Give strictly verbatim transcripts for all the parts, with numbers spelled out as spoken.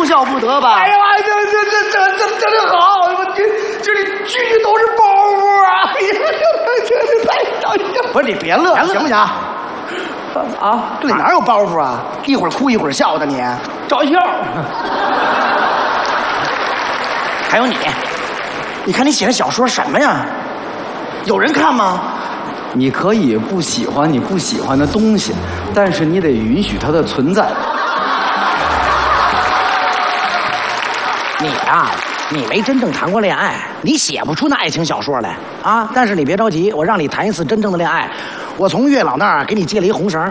哭笑不得吧？ 哎呀妈，这这这这这这这好，我这这里句句都是包袱啊！哎呀，这这太伤心了。 不是你别乐，行不行？ 啊， 这里哪有包袱啊？一会儿哭一会儿笑的你。 找笑。 还有你，你看你写的小说什么呀？有人看吗？ 你可以不喜欢你不喜欢的东西，但是你得允许它的存在。 你呀、啊，你没真正谈过恋爱，你写不出那爱情小说来啊！但是你别着急，我让你谈一次真正的恋爱。我从月老那儿给你借了一红绳。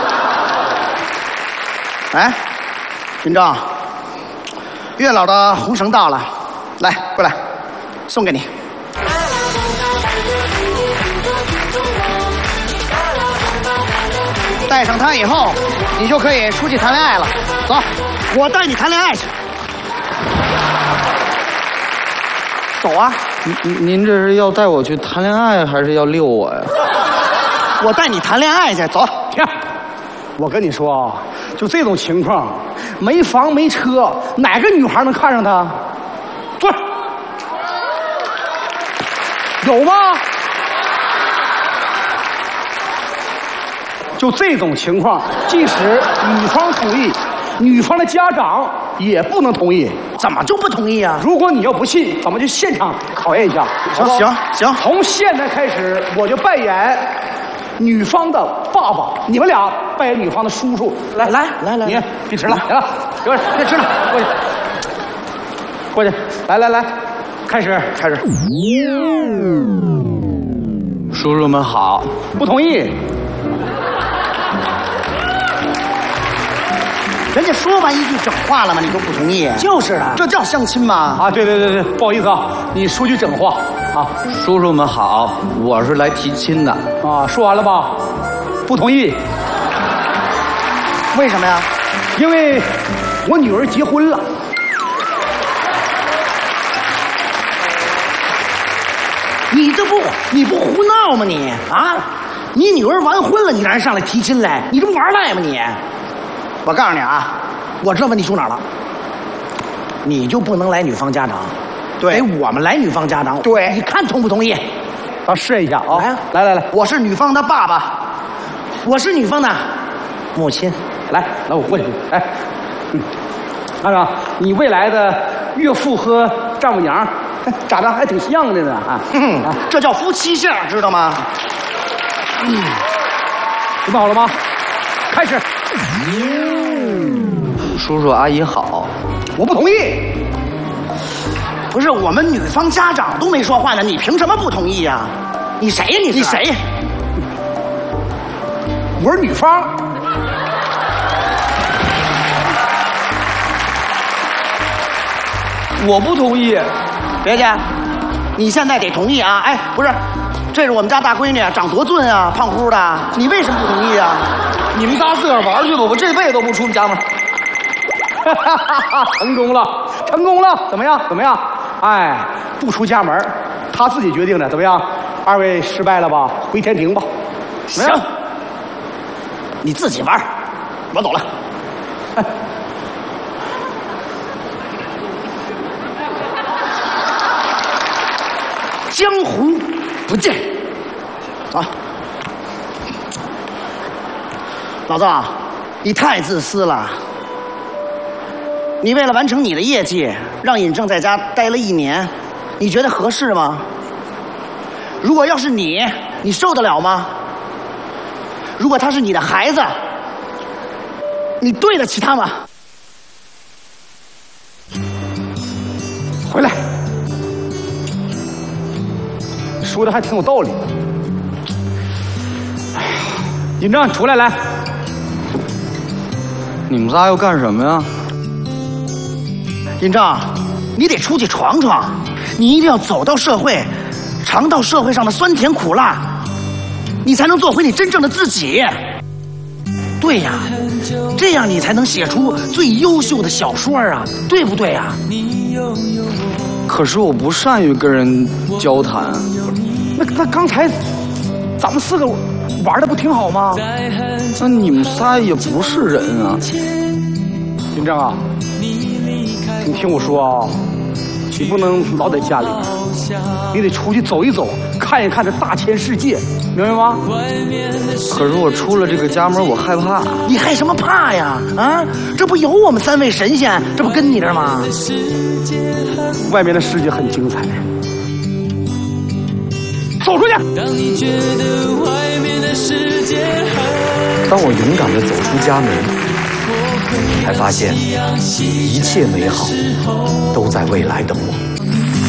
哎，云正，月老的红绳到了，来，过来，送给你。带上它以后，你就可以出去谈恋爱了。走，我带你谈恋爱去。走啊！ 您您这是要带我去谈恋爱，还是要遛我呀？ 我带你谈恋爱去，走。 停！我跟你说啊，就这种情况，没房没车，哪个女孩能看上他？坐。有吗？就这种情况，即使女方同意，女方的家长也不能同意。 怎么就不同意啊？ 如果你要不信，咱们就现场考验一下。 行行行， 从现在开始，我就扮演女方的爸爸，你们俩扮演女方的叔叔。来来来来， 你别吃了，来了，过去，别吃了，过去，过去，来来来，开始，开始。 叔叔们好。 不同意。 人家说完一句整话了吗？你都不同意？ 就是的， 这叫相亲吗？ 啊，对对对对，不好意思啊，你说句整话啊。 叔叔们好，我是来提亲的。 啊，说完了吧？不同意。 为什么呀？ 因为我女儿结婚了。 你这不你不胡闹吗你啊？你女儿完婚了，你让人上来提亲来，你这不玩赖吗你？ 我告诉你啊， 我知道问题出哪儿了。你就不能来女方家长， 对， 得我们来女方家长。 对， 你看同不同意？ 咱试验一下啊！ 来啊来来来， 我是女方的爸爸， 我是女方的母亲。 来，来我过去。哎，嗯，看看你未来的岳父和丈母娘，哎长得还挺像的呢啊！ 嗯，这叫夫妻相，知道吗？ 嗯，准备好了吗？开始。 叔叔阿姨好。 我不同意。 不是，我们女方家长都没说话呢，你凭什么不同意呀？ 你谁呀？你你谁？ 我是女方。 我不同意。 别介，你现在得同意啊！哎，不是，这是我们家大闺女，长多俊啊，胖乎的，你为什么不同意啊？ 你们仨自个儿玩去吧，我这辈子都不出家门。 成功了，成功了，怎么样？怎么样？哎，不出家门，他自己决定的，怎么样？二位失败了吧？回天庭吧。 行，你自己玩，我走了。江湖不见。走。老赵，你太自私了。你为了完成你的业绩，让尹正在家待了一年，你觉得合适吗？如果要是你，你受得了吗？如果他是你的孩子，你对得起他吗？ 回来，说的还挺有道理的。哎呀，尹正，出来来。 你们仨要干什么呀？ 尹正，你得出去闯闯，你一定要走到社会，尝到社会上的酸甜苦辣，你才能做回你真正的自己。对呀，这样你才能写出最优秀的小说啊，对不对呀？ 可是我不善于跟人交谈。 那那刚才咱们四个玩的不挺好吗？ 那你们仨也不是人啊。 尹正啊， 你听我说啊，你不能老在家里，你得出去走一走，看一看这大千世界，明白吗？ 可是我出了这个家门，我害怕。 你害什么怕呀？啊，这不有我们三位神仙，这不跟你这儿吗？ 外面的世界很精彩，走出去。 当我勇敢地走出家门，才发现一切美好都在未来等我。